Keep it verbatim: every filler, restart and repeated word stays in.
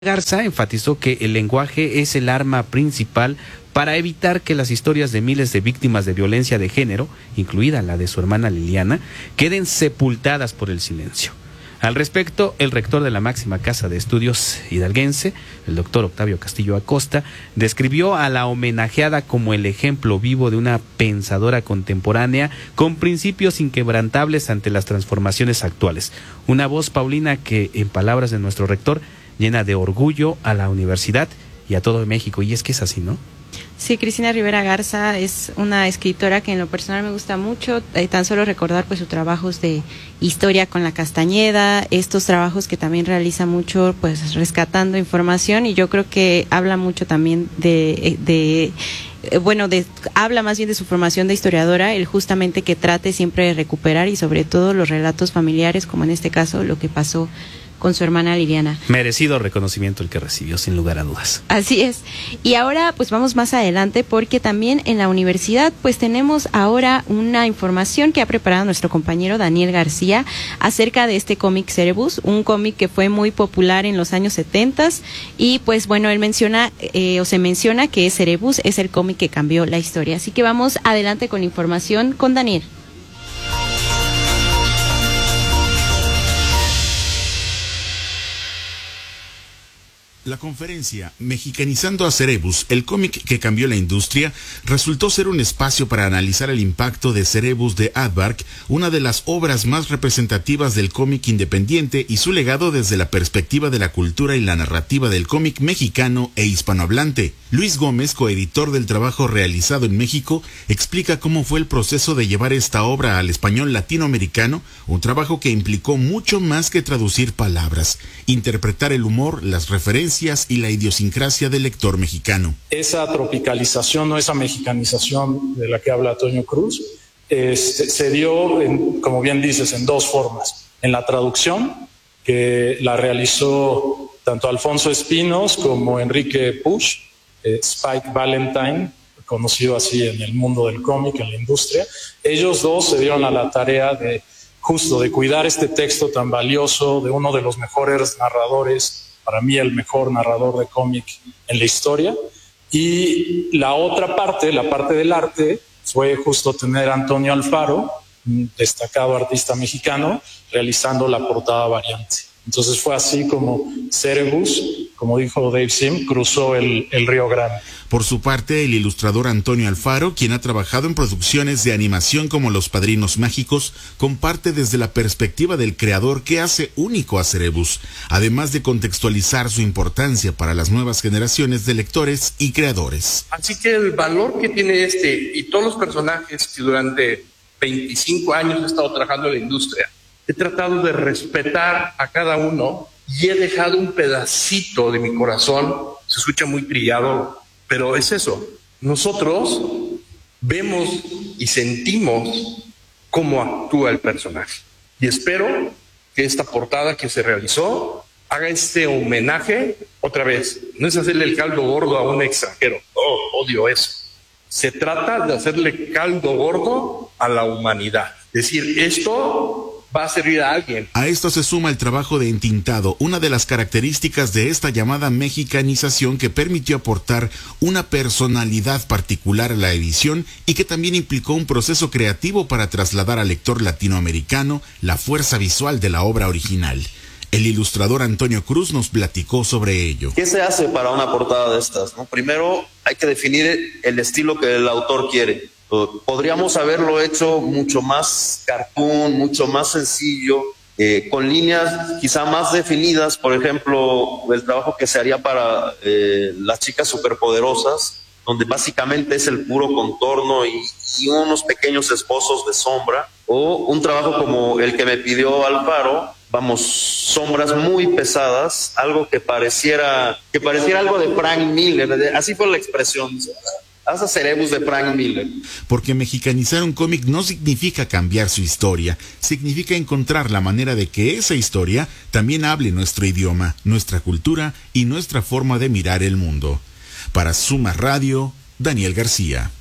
Garza enfatizó que el lenguaje es el arma principal para evitar que las historias de miles de víctimas de violencia de género, incluida la de su hermana Liliana, queden sepultadas por el silencio. Al respecto, el rector de la máxima casa de estudios hidalguense, el doctor Octavio Castillo Acosta, describió a la homenajeada como el ejemplo vivo de una pensadora contemporánea con principios inquebrantables ante las transformaciones actuales. Una voz, Paulina, que, en palabras de nuestro rector, llena de orgullo a la universidad y a todo México. Y es que es así, ¿no? Sí, Cristina Rivera Garza es una escritora que en lo personal me gusta mucho, eh, tan solo recordar pues sus trabajos de historia con la Castañeda, estos trabajos que también realiza mucho pues rescatando información, y yo creo que habla mucho también de, de eh, bueno, de, habla más bien de su formación de historiadora, el justamente que trate siempre de recuperar y sobre todo los relatos familiares, como en este caso lo que pasó con su hermana Liliana. Merecido reconocimiento el que recibió, sin lugar a dudas. Así es. Y ahora pues vamos más adelante, porque también en la universidad pues tenemos ahora una información que ha preparado nuestro compañero Daniel García acerca de este cómic Cerebus, un cómic que fue muy popular en los años setentas, y pues bueno, él menciona eh, o se menciona que Cerebus es el cómic que cambió la historia. Así que vamos adelante con la información con Daniel. La conferencia Mexicanizando a Cerebus, el cómic que cambió la industria, resultó ser un espacio para analizar el impacto de Cerebus de Aardvark, una de las obras más representativas del cómic independiente, y su legado desde la perspectiva de la cultura y la narrativa del cómic mexicano e hispanohablante. Luis Gómez, coeditor del trabajo realizado en México, explica cómo fue el proceso de llevar esta obra al español latinoamericano, un trabajo que implicó mucho más que traducir palabras, interpretar el humor, las referencias y la idiosincrasia del lector mexicano. Esa tropicalización o esa mexicanización de la que habla Toño Cruz eh, se, se dio, en, como bien dices, en dos formas. En la traducción, que la realizó tanto Alfonso Espinos como Enrique Puch, eh, Spike Valentine, conocido así en el mundo del cómic, en la industria. Ellos dos se dieron a la tarea de justo de cuidar este texto tan valioso de uno de los mejores narradores, para mí el mejor narrador de cómic en la historia. Y la otra parte, la parte del arte, fue justo tener a Antonio Alfaro, un destacado artista mexicano, realizando la portada variante. Entonces fue así como Cerebus, como dijo Dave Sim, cruzó el, el Río Grande. Por su parte, el ilustrador Antonio Alfaro, quien ha trabajado en producciones de animación como Los Padrinos Mágicos, comparte desde la perspectiva del creador qué hace único a Cerebus, además de contextualizar su importancia para las nuevas generaciones de lectores y creadores. Así que el valor que tiene este y todos los personajes que durante veinticinco años he estado trabajando en la industria, he tratado de respetar a cada uno y he dejado un pedacito de mi corazón. Se escucha muy trillado, pero es eso. Nosotros vemos y sentimos cómo actúa el personaje. Y espero que esta portada que se realizó haga este homenaje otra vez. No es hacerle el caldo gordo a un extranjero. Oh, odio eso. Se trata de hacerle caldo gordo a la humanidad. Decir, esto va a servir a alguien. A esto se suma el trabajo de entintado, una de las características de esta llamada mexicanización que permitió aportar una personalidad particular a la edición y que también implicó un proceso creativo para trasladar al lector latinoamericano la fuerza visual de la obra original. El ilustrador Antonio Cruz nos platicó sobre ello. ¿Qué se hace para una portada de estas, no? Primero hay que definir el estilo que el autor quiere. Podríamos haberlo hecho mucho más cartoon, mucho más sencillo, eh, con líneas quizá más definidas. Por ejemplo, el trabajo que se haría para eh, las chicas superpoderosas, donde básicamente es el puro contorno y, y unos pequeños esbozos de sombra. O un trabajo como el que me pidió Alfaro, vamos, sombras muy pesadas, algo que pareciera, que pareciera algo de Frank Miller. Así fue la expresión. Haz a Cerebus de Frank Miller. Porque mexicanizar un cómic no significa cambiar su historia, significa encontrar la manera de que esa historia también hable nuestro idioma, nuestra cultura y nuestra forma de mirar el mundo. Para Suma Radio, Daniel García.